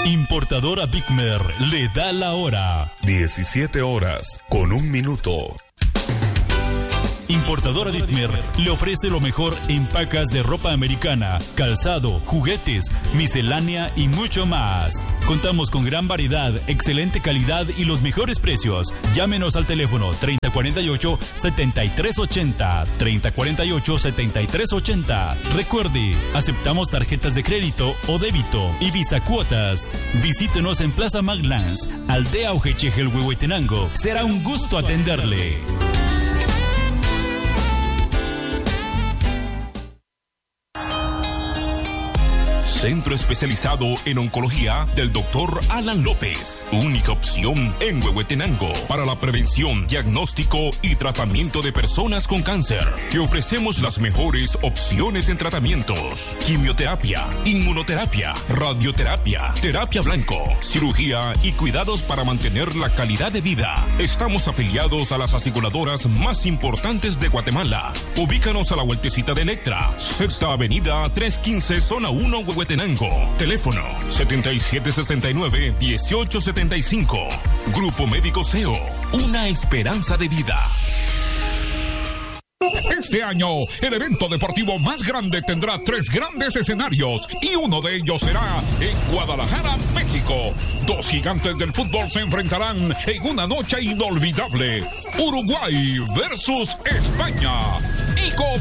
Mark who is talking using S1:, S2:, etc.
S1: Importadora Bigmer le da la hora.
S2: 17:01.
S1: Importadora Dittmer le ofrece lo mejor en pacas de ropa americana, calzado, juguetes, miscelánea y mucho más. Contamos con gran variedad, excelente calidad y los mejores precios. Llámenos al teléfono 3048-7380, 3048-7380. Recuerde, aceptamos tarjetas de crédito o débito y Visa Cuotas. Visítenos en Plaza Maglands, Aldea Ojechejel, Huehuetenango. Será un gusto atenderle.
S3: Centro especializado en oncología del Dr. Alan López. Única opción en Huehuetenango para la prevención, diagnóstico y tratamiento de personas con cáncer. Que ofrecemos las mejores opciones en tratamientos: quimioterapia, inmunoterapia, radioterapia, terapia blanco, cirugía y cuidados para mantener la calidad de vida. Estamos afiliados a las aseguradoras más importantes de Guatemala. Ubícanos a la vueltecita de Electra, Sexta Avenida 315, Zona 1, Huehuetenango. Teléfono 7769-1875. Grupo Médico SEO, una esperanza de vida.
S4: Este año, el evento deportivo más grande tendrá 3 grandes escenarios y uno de ellos será en Guadalajara, México. 2 gigantes del fútbol se enfrentarán en una noche inolvidable. Uruguay versus España. Y